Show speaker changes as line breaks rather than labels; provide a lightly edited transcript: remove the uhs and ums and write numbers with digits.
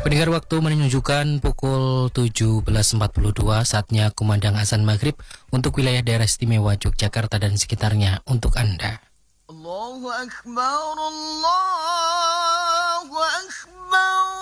Pendengar, waktu menunjukkan pukul 17.42, saatnya kumandang azan maghrib untuk wilayah daerah istimewa Yogyakarta dan sekitarnya untuk Anda.
Allahu Akbar, Allahu Akbar.